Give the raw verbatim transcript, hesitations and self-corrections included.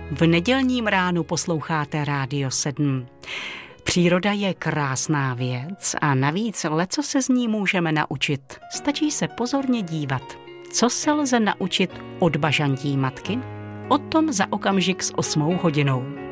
V nedělním ránu posloucháte Rádio sedm. Příroda je krásná věc a navíc leco se z ní můžeme naučit. Stačí se pozorně dívat. Co se lze naučit od bažantí matky? O tom za okamžik s osmou hodinou.